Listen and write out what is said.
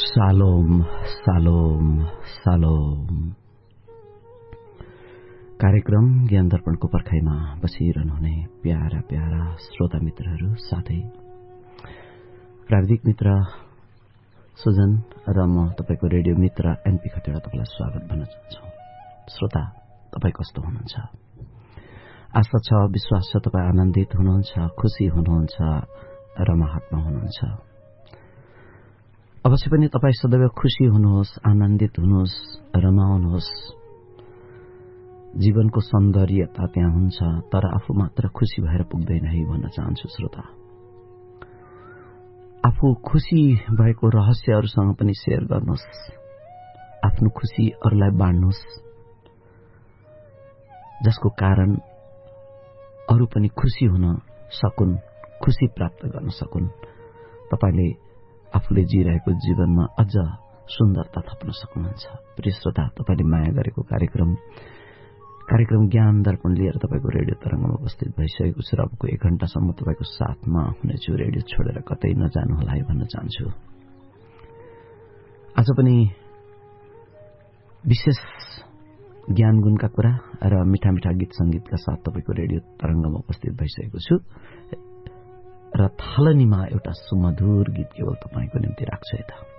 सालोम सालोम सालोम। कार्यक्रम ज्ञान दर्पणको पर्खाइमा बसिरहनुहुने प्यारा प्यारा श्रोता मित्रहरू साथै प्राविधिक मित्र सुजन र म तपाईको रेडियो मित्र एनपी खटेरा तपाईलाई स्वागत भन्न चाहन्छु। श्रोता, तपाई कस्तो हुनुहुन्छ? आशा छ, विश्वास छ तपाई आनन्दित हुनुहुन्छ, खुशी हुनुहुन्छ, रमाहटमा हुनुहुन्छ। अवश्य पनि तपाई सदैव खुशी हुनुहोस्, आनन्दित हुनुहोस्, रमाउनुहोस्। जीवनको सौन्दर्यता त्यहाँ हुन्छ, तर आफू मात्र खुशी भएर पुग्दैन है भन्न चाहन्छु। श्रोता, आफू खुशी भएको रहस्यहरूसँग पनि शेयर गर्नुहोस्, आफ्नो खुशी अरूलाई बाँड्नुहोस्, जसको कारण अरू पनि खुशी हुन सकुन्, खुशी प्राप्त गर्न सकुन्। तपाईले आफूले जिरहेको जीवनमा अझ सुन्दरता थप्न सक्नुहुन्छ। प्रिय श्रोता, तपाईले माया गरेको कार्यक्रम ज्ञान दर्पण लिएर तपाईको रेडियो तरंगमा उपस्थित भइसकेको छु र अबको 1 घण्टासम्म तपाईको साथमा हुनेछु। रेडियो छोडेर कतै नजानुहोला है भन्न चाहन्छु। आज पनि विशेष ज्ञान गुणका कुरा र मिठा मिठा गीत संगीतका साथ तपाईको रेडियो तरंगमा उपस्थित भइसकेको छु र थालनीमा एउटा सुमधुर गीत केवल तपाईको निम्ति राख्छु। यता